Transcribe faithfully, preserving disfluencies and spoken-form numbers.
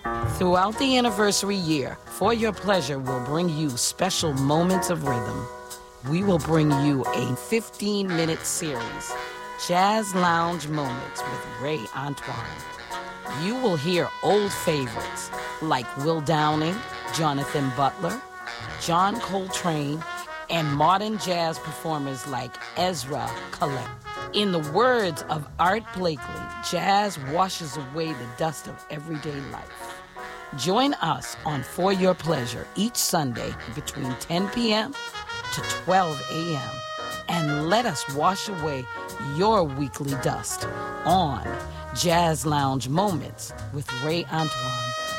Throughout the anniversary year, For Your Pleasure will bring you special moments of rhythm. We will bring you a fifteen-minute series, Jazz Lounge Moments with Ray Antoine. You will hear old favorites like Will Downing, Jonathan Butler, John Coltrane, and modern jazz performers like Ezra Collette. In the words of Art Blakely, jazz washes away the dust of everyday life. Join us on For Your Pleasure each Sunday between ten p.m. to twelve a.m. and let us wash away your weekly dust on Jazz Lounge Moments with Ray Antoine.